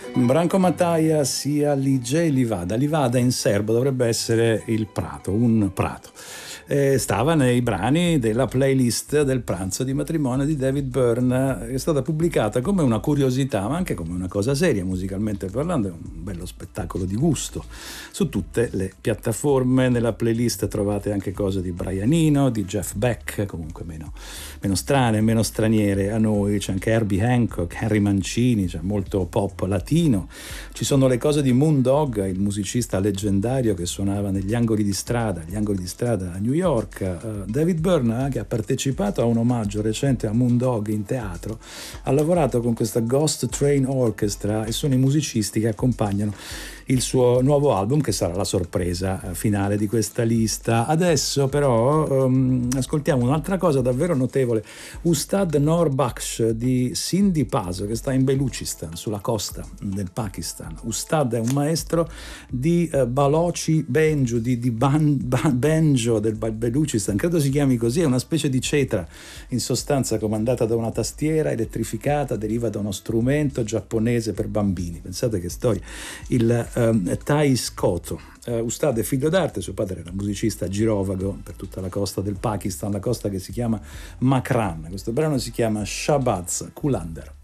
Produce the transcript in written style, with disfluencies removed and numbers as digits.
Branko Mataia sia Lige Livada. Livada in serbo dovrebbe essere il prato, un prato. Stava nei brani della playlist del pranzo di matrimonio di David Byrne, è stata pubblicata come una curiosità ma anche come una cosa seria musicalmente parlando. È un bello spettacolo di gusto su tutte le piattaforme. Nella playlist trovate anche cose di Brian Eno, di Jeff Beck, comunque meno strane, meno straniere a noi. C'è anche Herbie Hancock, Henry Mancini, c'è molto pop latino. Ci sono le cose di Moondog, il musicista leggendario che suonava negli angoli di strada a New York. David Byrne, che ha partecipato a un omaggio recente a Moondog in teatro, ha lavorato con questa Ghost Train Orchestra e sono i musicisti che accompagnano il suo nuovo album, che sarà la sorpresa finale di questa lista. Adesso però ascoltiamo un'altra cosa davvero notevole, Ustad Nor Bakhsh di Sindhi Paso, che sta in Beluchistan, sulla costa del Pakistan. Ustad è un maestro di Balochi Benjo, di Benjo del Beluchistan, credo si chiami così. È una specie di cetra in sostanza comandata da una tastiera elettrificata, deriva da uno strumento giapponese per bambini. Pensate che storia. Il Thais Koto. Ustad è figlio d'arte, suo padre era musicista girovago per tutta la costa del Pakistan, la costa che si chiama Makran. Questo brano si chiama Shabaz Kulander.